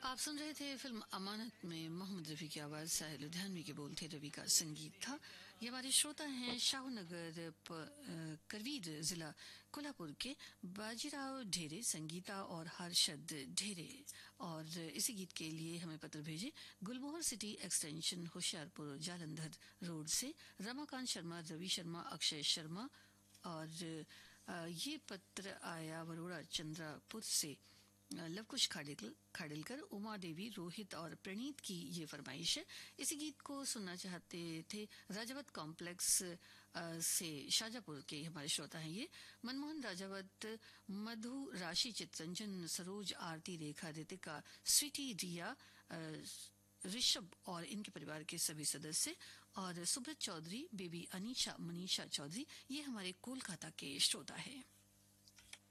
आप सुन रहे थे फिल्म अमानत में मोहम्मद रफी की आवाज, साहिल लुधियानवी के बोल थे, रवि का संगीत था। ये हमारे श्रोता हैं शाहनगर करवीर जिला कोल्हापुर के बाजीराव ढेरे, संगीता और हर्षद ढेरे। और इसी गीत के लिए हमें पत्र भेजे गुलमोहर city extension Hoshiarpur Jalandhar road से रमाकांत शर्मा, रवि शर्मा, अक्षय शर्मा। और ये पत्र आया वरोड़ा चंद्रापुर से लवकुश खाडिलकर, उमा देवी, रोहित और प्रणीत की ये फरमाइश है। इसी गीत को सुनना चाहते थे राजावत कॉम्प्लेक्स से शाजापुर के हमारे श्रोता हैं ये मनमोहन राजावत, मधु, राशि, चित्रंजन, सरोज, आरती, रेखा, रितिका, स्वीटी, रिया, ऋषभ और इनके परिवार के सभी सदस्य, और सुब्रत चौधरी, बेबी अनीशा, मनीषा चौधरी, ये हमारे कोलकाता के श्रोता है।